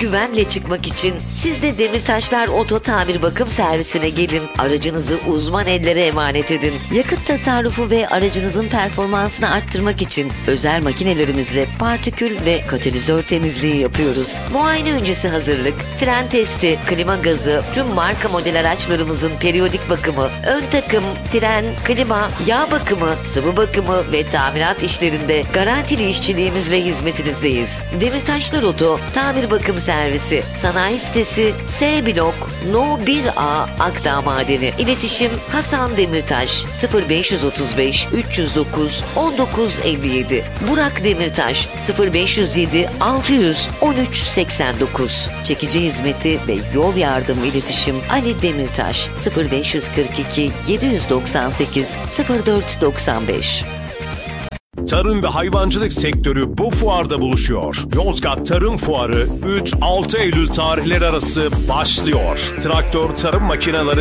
güvenle çıkmak için siz de Demirtaşlar Oto Tamir Bakım Servisine gelin. Aracınızı uzman ellere emanet edin. Yakıt tasarrufu ve aracınızın performansını arttırmak için özel makinelerimizle partikül ve katalizör temizliği yapıyoruz. Muayene öncesi hazırlık, fren testi, klima gazı, tüm marka model araçlarımızın periyodik bakımı, ön takım, fren, klima, yağ bakımı, sıvı bakımı ve tamirat işlerinde garantili işçiliğimizle hizmetinizdeyiz. Demirtaşlar Oto Tamir Bakım Servisi, sanayi sitesi S Blok No 1A Akdağ Madeni. İletişim Hasan Demirtaş 0535 309 1957, Burak Demirtaş 0507 600 1389. Çekici hizmeti ve yol yardımı iletişim Ali Demirtaş 0542 798 0495. Tarım ve hayvancılık sektörü bu fuarda buluşuyor. Yozgat Tarım Fuarı 3-6 Eylül tarihleri arası başlıyor. Traktör, tarım makineleri,